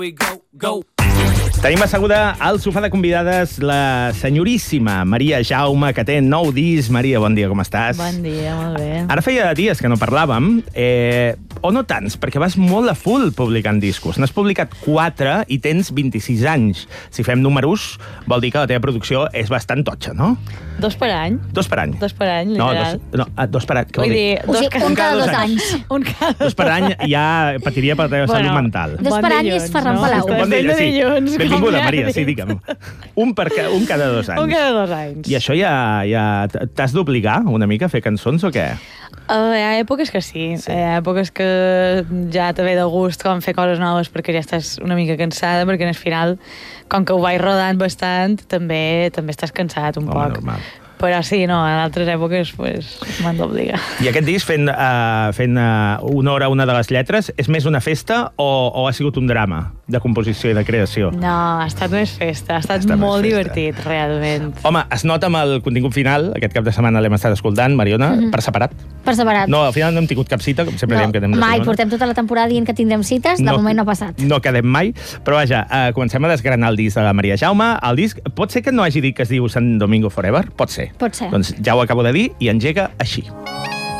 Tenim asseguda al sofà de convidades la senyoríssima Maria Jaume, que té nou disc. Maria, bon dia, com estàs? Bon dia, molt bé. Ara feia dies que no parlàvem, o no tants, perquè vas molt a full publicant discos. N'has publicat 4 i tens 26 anys. Si fem números, vol dir que la teva producció és bastant totxa, no? 2 per any. 2 per any. 2 per any, literal. No, 2 per any. Què vol Vull dir? dir, un cada 2 anys. Un cada 2 per any ja patiria per la teva salut mental. 2 per any és Ferran Palau. Bon dia, sí. Dilluns, Benvinguda, com Maria, ja sí, dic. digue'm. Un cada 2 anys. Un cada 2 anys. I això ja t'has d'obligar una mica a fer cançons o què? Hi ha èpoques que sí. Hi ha èpoques que ja te ve de gust com fer coses noves perquè ja estàs una mica cansada, perquè al final, com que ho vaig rodant bastant, també estàs cansat un poc. Normal. Però sí, no, en altres èpoques pues, m'han d'obligar. I aquest disc, fent honor a una de les lletres, és més una festa o ha sigut un drama de composició i de creació? No, ha estat més festa, ha estat més molt festa. divertit, realment. Home, es nota amb el contingut final, aquest cap de setmana l'hem estat escoltant, Mariona, per separat. Per separat. No, al final no hem tingut cap cita, com sempre diem que anem de mai, pilona. portem tota la temporada dient que tindrem cites, de moment no ha passat. No quedem mai, però vaja, comencem a desgranar el disc de la Maria Jaume. El disc, pot ser que no hagi dit que es diu San Domingo Forever? Pot ser. Pot ser. Doncs ja ho acabo de dir i engega així.